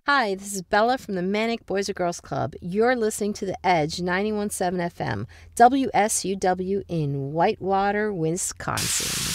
Hi, this is Bella from the Manic Boys or Girls Club. You're listening to The Edge 91.7 FM, WSUW in Whitewater, Wisconsin.